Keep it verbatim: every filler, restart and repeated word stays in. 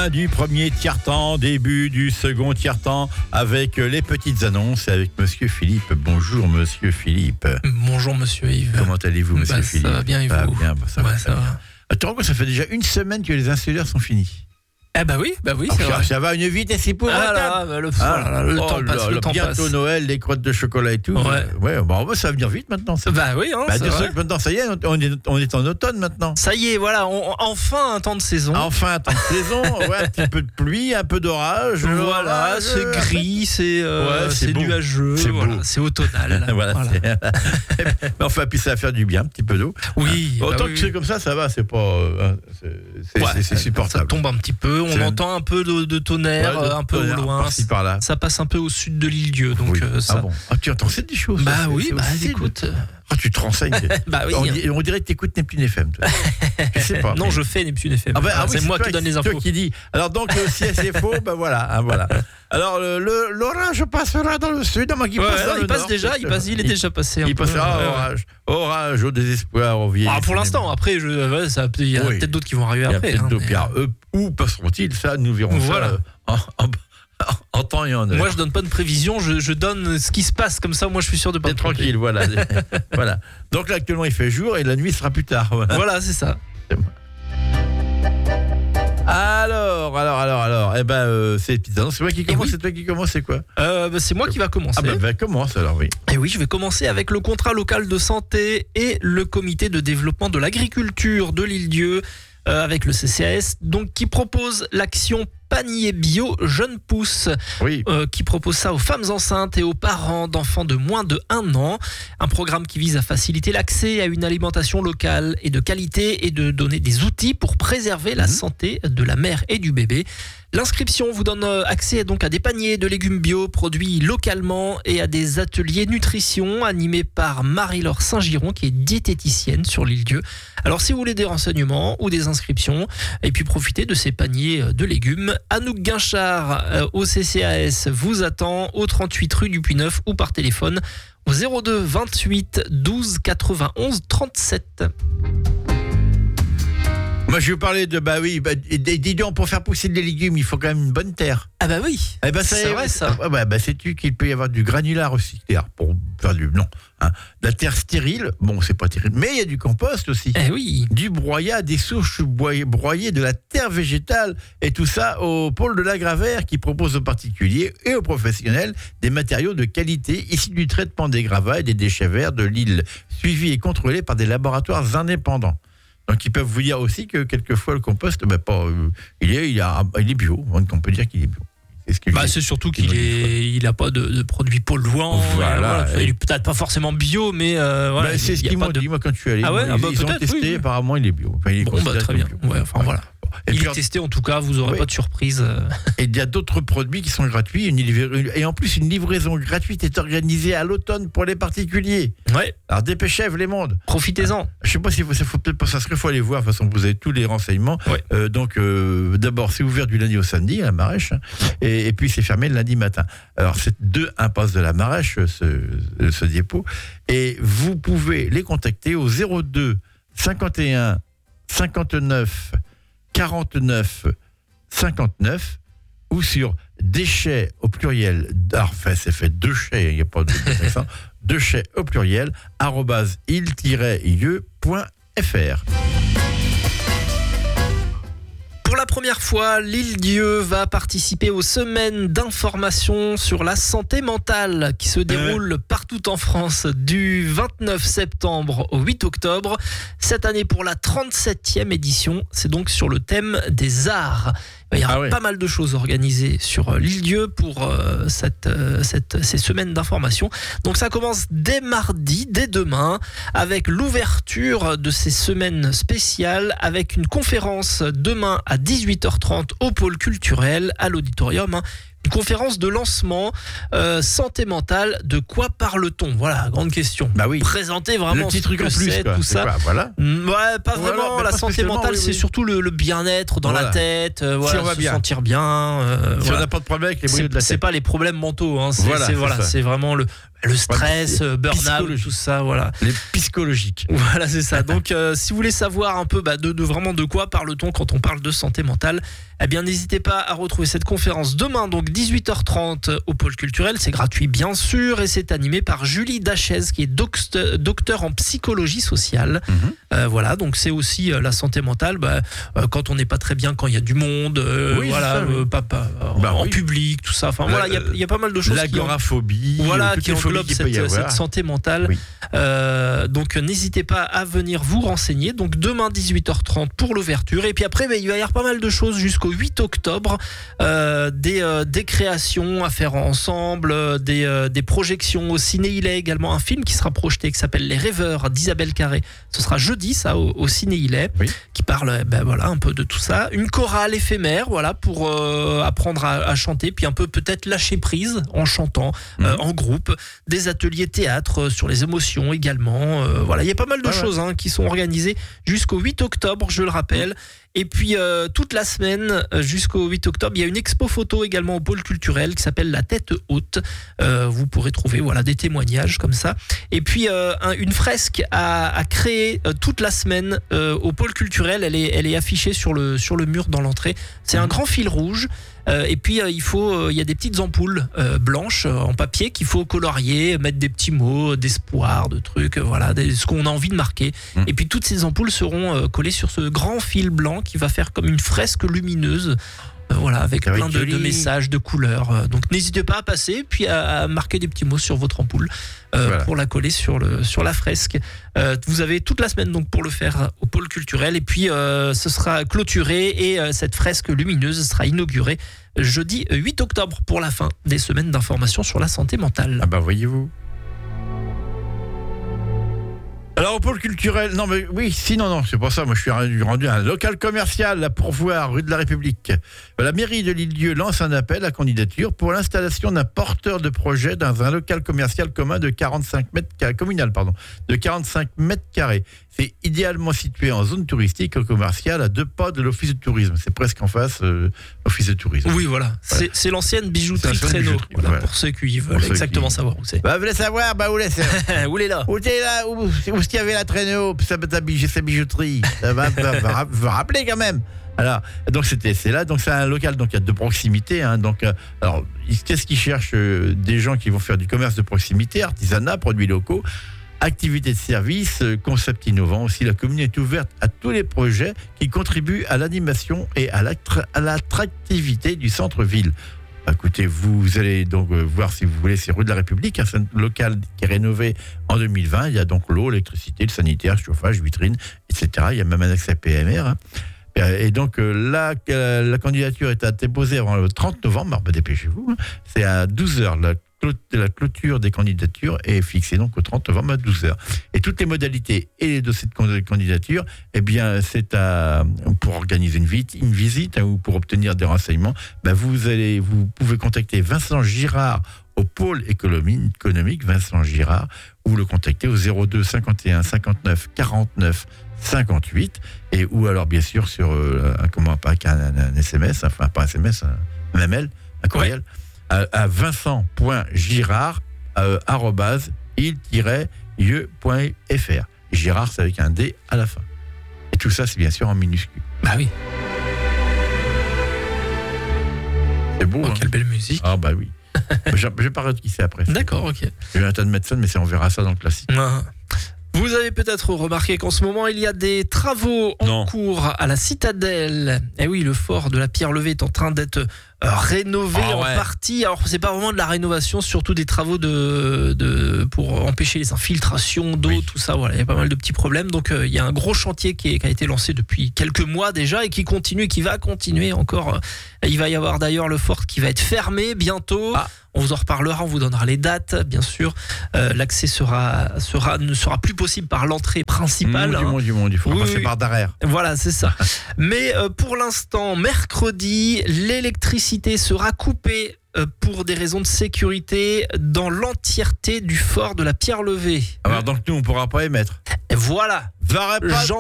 fin du premier tiers-temps, début du second tiers-temps, avec les petites annonces, avec Monsieur Philippe. Bonjour Monsieur Philippe. Bonjour Monsieur Yves. Comment allez-vous Monsieur bah, Philippe? Ça va bien et vous? Ça va bien, bah, ça ouais, va, ça va. bien. Attends, ça fait déjà une semaine que les insulaires sont finis. Eh bah oui, bah oui, ah, c'est ça, vrai. ça va à une vitesse épouvantable. Ah là, bah le, ah, oh là, le oh temps là, passe, là, le temps bientôt passe. Noël, les crottes de chocolat et tout. Ouais. Ouais, bah, ça va venir vite maintenant. Ça. Bah oui, hein, bah, c'est vrai. Maintenant, ça y est, on est, on est en automne maintenant. Ça y est, voilà, on, enfin un temps de saison. Enfin un temps de saison, ouais, un petit peu de pluie, un peu d'orage. Voilà, orage, c'est gris, c'est, euh, ouais, c'est c'est beau. nuageux, c'est, voilà, c'est automnal. voilà, voilà. C'est... Mais enfin, puis ça va faire du bien, un petit peu d'eau. Oui. Hein. Autant bah que oui. c'est comme ça, ça va, c'est pas, euh, c'est, c'est, ouais, c'est, c'est supportable. Ça tombe un petit peu, on c'est... entend un peu de, de tonnerre, ouais, de un peu tonnerre, au loin. Par-ci, par-là. Ça passe un peu au sud de l'île-Dieu, donc oui. euh, ça. Ah bon. Ah, tu entends, c'est des choses. Bah ça, oui, c'est bah aussi écoute. De... Ah, tu te renseignes. bah oui. On, hein. on dirait que tu écoutes Neptune F M. Toi. Je sais pas. Non, mais... je fais Neptune F M. Ah bah, ah oui, c'est, c'est moi toi, qui donne les c'est infos. Toi qui dis. Alors donc, euh, si c'est faux, ben voilà, hein, voilà. Alors le, le, l'orage passera dans le sud, moi qui ouais, passe dans non, le il passe nord, déjà, il passe, il est il, déjà passé. Il passera euh, orage, orage au désespoir, au vieil. Ah, pour l'instant, après, je, ouais, ça, il y a oui. peut-être d'autres qui vont arriver il y a après. Peut-être hein, d'autres, mais... alors, eux, où passeront-ils? Ça, nous verrons voilà. ça euh, en, en, en temps et en heure. Moi, je donne pas de prévision, je, je donne ce qui se passe, comme ça, moi, je suis sûr de pas. T'es tranquille, voilà. Voilà. Donc là, actuellement, il fait jour et la nuit sera plus tard. Voilà, voilà c'est ça. C'est Alors, alors, alors, alors, eh ben, euh, c'est c'est moi qui commence, oui. c'est toi qui commence, c'est quoi euh, bah, C'est moi qui va commencer. Ah ben, bah, bah, commence alors, oui. Et oui, je vais commencer avec le contrat local de santé et le comité de développement de l'agriculture de l'Île-Dieu, euh, avec le C C A S, donc qui propose l'action Panier bio Jeune Pousse, oui. euh, qui propose ça aux femmes enceintes et aux parents d'enfants de moins de un an. Un programme qui vise à faciliter l'accès à une alimentation locale et de qualité et de donner des outils pour préserver la mmh. santé de la mère et du bébé. L'inscription vous donne accès donc à des paniers de légumes bio produits localement et à des ateliers nutrition animés par Marie-Laure Saint-Giron qui est diététicienne sur l'Île-Dieu. Alors si vous voulez des renseignements ou des inscriptions et puis profitez de ces paniers de légumes, Anouk Guinchard euh, au C C A S vous attend au trente-huit rue du Puy-Neuf ou par téléphone au zéro deux vingt-huit douze quatre-vingt-onze trente-sept. Moi, je vais vous parler de, bah oui, bah, dis donc, pour faire pousser des légumes, il faut quand même une bonne terre. Ah bah oui, eh ben, c'est, c'est vrai ça. Ah, bah, bah, sais-tu qu'il peut y avoir du granulat aussi, pour faire du, non, hein, de la terre stérile, bon, c'est pas terrible, mais il y a du compost aussi. Eh oui. Du broyat, des souches broyées, de la terre végétale, et tout ça au pôle de l'Agravert qui propose aux particuliers et aux professionnels des matériaux de qualité issus du traitement des gravats et des déchets verts de l'île, suivis et contrôlés par des laboratoires indépendants. Donc ils peuvent vous dire aussi que quelquefois le compost, bah, pas, euh, il, est, il, a, il est bio, on peut dire qu'il est bio. C'est, ce bah, c'est surtout qu'il il n'a pas de, de produits polluants. Voilà, voilà. Il est peut-être pas forcément bio, mais euh, voilà. Bah, c'est ce qu'ils m'ont de... dit, moi, quand je suis allé. Ah ouais, ils, ah bah, ils ont testé, oui. Apparemment, il est bio. Enfin, il est bon, bah, très bien. Bio. Ouais, enfin, ouais. Voilà. Et il puis, est testé en tout cas, vous n'aurez oui. pas de surprise. Et il y a d'autres produits qui sont gratuits. Une livra... Et en plus, une livraison gratuite est organisée à l'automne pour les particuliers. Ouais. Alors dépêchez-vous les mondes. Profitez-en. Ah, je ne sais pas si faut, ça faut peut-être pas s'inscrire, il faut aller voir. De toute façon, vous avez tous les renseignements. Ouais. Euh, donc euh, d'abord, c'est ouvert du lundi au samedi à la Marèche, hein, et, et puis c'est fermé le lundi matin. Alors c'est deux impasse de la Marèche, ce, ce dépôt. Et vous pouvez les contacter au zéro deux cinquante et un cinquante-neuf quarante-neuf cinquante-neuf ou sur déchets au pluriel, enfin c'est fait déchets, il n'y a pas de accent, déchets au pluriel, arrobase il-lieu point fr. Pour la première fois, l'Île-Dieu va participer aux semaines d'information sur la santé mentale qui se déroulent euh. partout en France du vingt-neuf septembre au huit octobre. Cette année pour la trente-septième édition, c'est donc sur le thème des arts. Il y aura ah oui. pas mal de choses organisées sur l'Île-Dieu pour euh, cette, euh, cette, ces semaines d'information. Donc ça commence dès mardi, dès demain, avec l'ouverture de ces semaines spéciales, avec une conférence demain à dix-huit heures trente au pôle culturel, à l'auditorium. Hein. Une conférence de lancement euh, santé mentale, de quoi parle-t-on? Voilà, grande question. Bah oui. Présenter vraiment le petit truc en plus, c'est, quoi. tout C'est ça. Quoi, voilà. Ouais, pas vraiment. Voilà, la pas santé mentale, oui, oui. c'est surtout le, le bien-être dans voilà. la tête, euh, voilà, si on va se bien. sentir bien. Euh, si voilà. on n'a pas de problème avec les boyaux de la tête. C'est pas les problèmes mentaux. Hein. C'est, voilà, c'est, c'est, voilà, c'est vraiment le, le stress, ouais, burn-out, tout ça, voilà. Les psychologiques. Voilà, c'est ça. Donc, euh, si vous voulez savoir un peu bah, de, de vraiment de quoi parle-t-on quand on parle de santé mentale, eh bien, n'hésitez pas à retrouver cette conférence demain, donc dix-huit heures trente au Pôle Culturel. C'est gratuit, bien sûr, et c'est animé par Julie Dachez, qui est docteur, docteur en psychologie sociale. Mm-hmm. Euh, voilà, donc c'est aussi euh, la santé mentale, bah, euh, quand on n'est pas très bien, quand il y a du monde, euh, oui, voilà, ça, oui. euh, pas, pas, bah, en oui. public, tout ça. Enfin, la, voilà, il y, y a pas mal de choses. L'agoraphobie, qui, voilà, qui englobent cette, cette santé mentale. Oui. Euh, donc, n'hésitez pas à venir vous renseigner. Donc, demain, dix-huit heures trente pour l'ouverture. Et puis après, bah, il va y avoir pas mal de choses jusqu'au huit octobre. Euh, des, euh, des créations à faire ensemble, euh, des, euh, des projections au Ciné Hillet, également un film qui sera projeté qui s'appelle Les Rêveurs d'Isabelle Carré. Ce sera jeudi, ça, au, au Ciné Hillet, oui. qui parle ben, voilà, un peu de tout ça. Une chorale éphémère, voilà, pour euh, apprendre à, à chanter, puis un peu peut-être lâcher prise en chantant, mmh. euh, en groupe. Des ateliers théâtre sur les émotions également. Euh, voilà, il y a pas mal de ah, choses ouais. hein, qui sont organisées jusqu'au huit octobre, je le rappelle. Mmh. Et puis euh, toute la semaine jusqu'au huit octobre, il y a une expo photo également au Pôle Culturel qui s'appelle La Tête Haute. Euh, vous pourrez trouver voilà des témoignages comme ça. Et puis euh, un, une fresque à, à créer euh, toute la semaine euh, au Pôle Culturel. Elle est, elle est affichée sur le sur le mur dans l'entrée. C'est mmh. un grand fil rouge. Euh, et puis euh, il faut, euh, il y a des petites ampoules euh, blanches euh, en papier qu'il faut colorier, mettre des petits mots d'espoir, de trucs, euh, voilà, des, ce qu'on a envie de marquer. Mmh. Et puis toutes ces ampoules seront euh, collées sur ce grand fil blanc qui va faire comme une fresque lumineuse. Euh, voilà, avec avec plein de, de messages, de couleurs. Euh, donc n'hésitez pas à passer, puis à, à marquer des petits mots sur votre ampoule euh, voilà. pour la coller sur le sur la fresque. Euh, vous avez toute la semaine donc pour le faire au Pôle Culturel, et puis euh, ce sera clôturé et euh, cette fresque lumineuse sera inaugurée jeudi huit octobre pour la fin des semaines d'information sur la santé mentale. Ah bah voyez-vous. Alors au Pôle Culturel, non mais oui, si non non, c'est pour ça, moi je suis rendu à un local commercial à pourvoir rue de la République. La mairie de l'Île-Dieu lance un appel à candidature pour l'installation d'un porteur de projet dans un local commercial commun de quarante-cinq mètres communal pardon, de quarante-cinq mètres carrés. C'est idéalement situé en zone touristique ou commerciale à deux pas de l'office de tourisme. C'est presque en face euh, l'office de tourisme. Oui, voilà. voilà. C'est, c'est l'ancienne bijouterie Traîneau. Voilà, voilà. Pour ceux qui veulent exactement qui... savoir où c'est. Bah, vous voulez savoir, bah, où est-ce Où est là Où est là Où, où est-ce qu'il y avait la Traîneau Ça va t'habiller sa bijouterie. Ça va vous rappeler quand même. Alors, donc c'était, c'est là, donc c'est un local donc il y a de proximité. Hein, donc, euh, alors, qu'est-ce qu'ils cherchent euh, des gens qui vont faire du commerce de proximité, artisanat, produits locaux. Activités de service, concept innovant aussi. La commune est ouverte à tous les projets qui contribuent à l'animation et à, l'attra- à l'attractivité du centre-ville. Écoutez, vous allez donc voir si vous voulez, c'est rue de la République, un local qui est rénové en deux mille vingt. Il y a donc l'eau, l'électricité, le sanitaire, le chauffage, vitrine, et cetera. Il y a même un accès P M R. Hein. Et donc là, la candidature est à déposer avant le trente novembre. Alors, bah, dépêchez-vous. Hein. C'est à douze heures. La La clôture des candidatures est fixée donc au trente novembre à douze heures. Et toutes les modalités et les dossiers de candidature, eh bien, c'est à, pour organiser une visite, une visite hein, ou pour obtenir des renseignements, ben vous, allez, vous pouvez contacter Vincent Girard au pôle économique, Vincent Girard, ou le contacter au zéro deux cinquante et un cinquante-neuf quarante-neuf cinquante-huit, et ou alors bien sûr sur euh, un, comment, pas un, un, un S M S, enfin pas un S M S, un, un M L, un courriel. Ouais. à, à vincent.girard euh, arobase il-ieux point f r. Girard, c'est avec un D à la fin. Et tout ça, c'est bien sûr en minuscule. Bah oui. C'est beau. Oh, hein. Quelle belle musique. Ah bah oui. Je vais pas regarder qui c'est après. D'accord, ok. J'ai un tas de médecins, mais c'est, on verra ça dans le classique. Ah. Vous avez peut-être remarqué qu'en ce moment, il y a des travaux en non. cours à la Citadelle. Et oui, le fort de la Pierre Levée est en train d'être euh, rénové oh, en ouais. partie. Alors, c'est pas vraiment de la rénovation, surtout des travaux de, de, pour empêcher les infiltrations d'eau, oui. tout ça. Voilà, il y a pas mal de petits problèmes. Donc, euh, il y a un gros chantier qui, est, qui a été lancé depuis quelques mois déjà et qui continue, qui va continuer encore. Il va y avoir d'ailleurs le fort qui va être fermé bientôt. Ah. On vous en reparlera, on vous donnera les dates, bien sûr. Euh, l'accès sera, sera, ne sera plus possible par l'entrée principale. Mmh, hein. Du monde, du monde, il faut oui, passer par derrière. Voilà, c'est ça. Mais euh, pour l'instant, mercredi, l'électricité sera coupée euh, pour des raisons de sécurité dans l'entièreté du fort de la Pierre Levée. Alors donc nous, on ne pourra pas émettre. Voilà. Pas